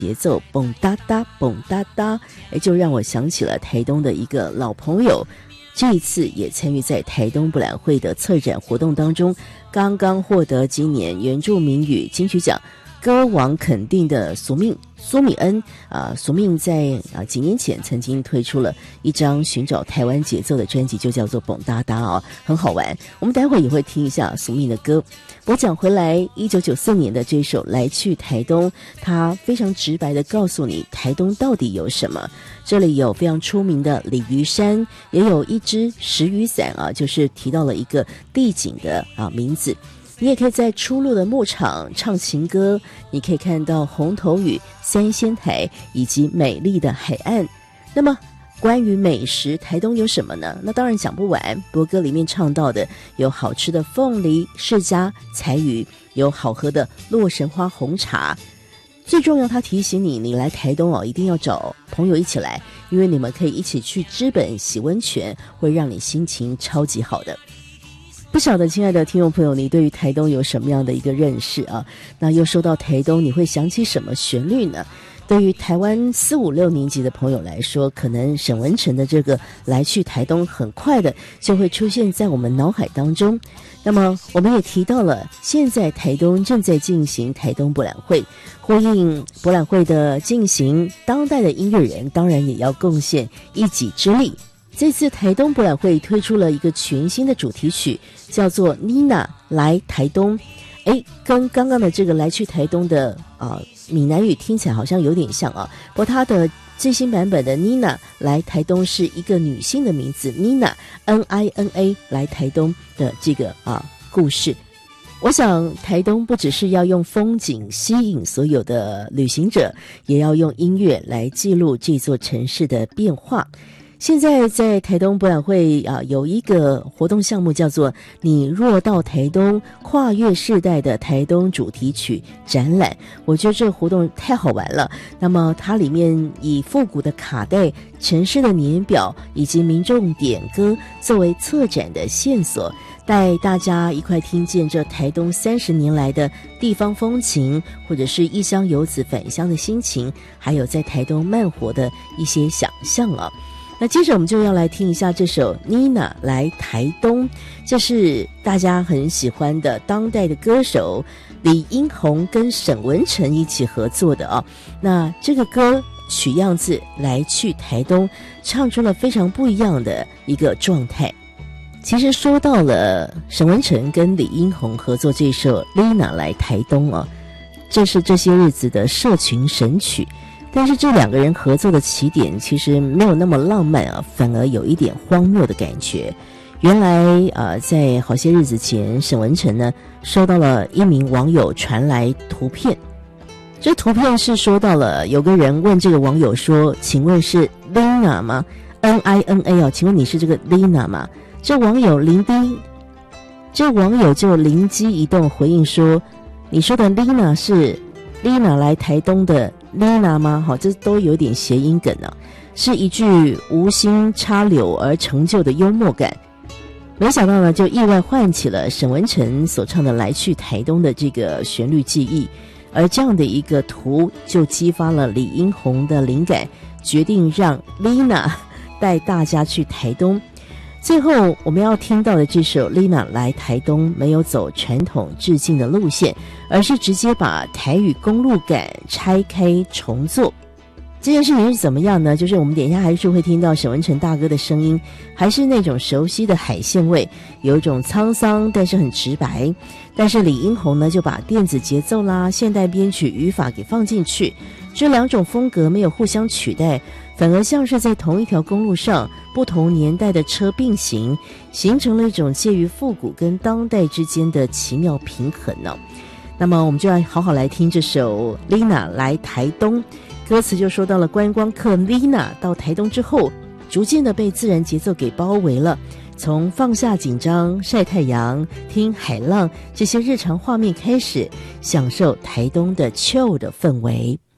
节奏蹦哒哒蹦哒哒，就让我想起了台东的一个老朋友，这一次也参与在台东博览会的策展活动当中，刚刚获得今年原住民语金曲奖歌王肯定的苏米恩苏命在几年前曾经推出了一张寻找台湾节奏的专辑，就叫做蹦哒哒很好玩。我们待会也会听一下苏命的歌。我讲回来，1994年的这首《来去台东》，它非常直白的告诉你台东到底有什么。这里有非常出名的鲤鱼山，也有一只石雨伞就是提到了一个地景的名字。你也可以在出入的牧场唱情歌，你可以看到红头屿、三仙台以及美丽的海岸。那么关于美食，台东有什么呢？那当然讲不完。国歌里面唱到的有好吃的凤梨、释迦、柴鱼，有好喝的洛神花红茶。最重要，他提醒你，你来台东一定要找朋友一起来，因为你们可以一起去知本洗温泉，会让你心情超级好的。不晓得亲爱的听众朋友，你对于台东有什么样的一个认识啊？那又说到台东，你会想起什么旋律呢？对于台湾4、5、6年级的朋友来说，可能沈文程的这个来去台东很快的就会出现在我们脑海当中。那么我们也提到了，现在台东正在进行台东博览会，呼应博览会的进行，当代的音乐人当然也要贡献一己之力。这次台东博览会推出了一个全新的主题曲，叫做 Nina 来台东。跟刚刚的这个来去台东的闽南语听起来好像有点像不过它的最新版本的 Nina 来台东是一个女性的名字 Nina Nina 来台东的这个故事。我想台东不只是要用风景吸引所有的旅行者，也要用音乐来记录这座城市的变化。现在在台东博览会有一个活动项目叫做你若到台东，跨越世代的台东主题曲展览。我觉得这个活动太好玩了。那么它里面以复古的卡带、城市的年表以及民众点歌作为策展的线索，带大家一块听见这台东30年来的地方风情，或者是异乡游子返乡的心情，还有在台东慢活的一些想象那接着我们就要来听一下这首 Nina 来台东，这是大家很喜欢的当代的歌手李英宏跟沈文程一起合作的那这个歌取样自来去台东，唱出了非常不一样的一个状态。其实说到了沈文程跟李英宏合作这首 Nina 来台东这是这些日子的社群神曲。但是这两个人合作的起点其实没有那么浪漫反而有一点荒谬的感觉。原来在好些日子前，沈文程呢收到了一名网友传来图片。这图片是说到了有个人问这个网友说，请问是 Lina 吗？ Nina 请问你是这个 Lina 吗？这网友就灵机一动回应说，你说的 Lina 是 Lina 来台东的Lina 吗？这都有点谐音梗是一句无心插柳而成就的幽默感。没想到呢，就意外唤起了沈文程所唱的来去台东的这个旋律记忆，而这样的一个图就激发了李英宏的灵感，决定让 Lina 带大家去台东。最后我们要听到的这首 Lina 来台东没有走传统致敬的路线，而是直接把台语公路感拆开重做。这件事情是怎么样呢？就是我们等一下还是会听到沈文程大哥的声音，还是那种熟悉的海鲜味，有一种沧桑但是很直白。但是李英宏呢就把电子节奏啦、现代编曲语法给放进去，这两种风格没有互相取代，反而像是在同一条公路上不同年代的车并行，形成了一种介于复古跟当代之间的奇妙平衡那么我们就要好好来听这首 Lina 来台东。歌词就说到了观光客 Lina 到台东之后，逐渐的被自然节奏给包围了，从放下紧张、晒太阳、听海浪这些日常画面开始，享受台东的 chill 的氛围。